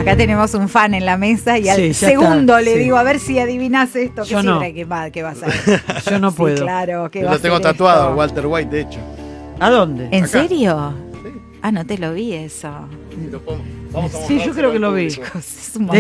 Acá tenemos un fan en la mesa y al Sí, ya segundo está, le sí. digo, a ver si adivinas esto. Yo ¿Qué no. ¿Qué vas a ver? Yo no Sí, puedo. claro, ¿qué Yo va a lo tengo ser tatuado, esto? Walter White, de hecho. ¿A dónde? ¿En Acá. serio? Sí. No te lo vi eso. Vamos a Sí, yo creo que lo vi. Chicos, es un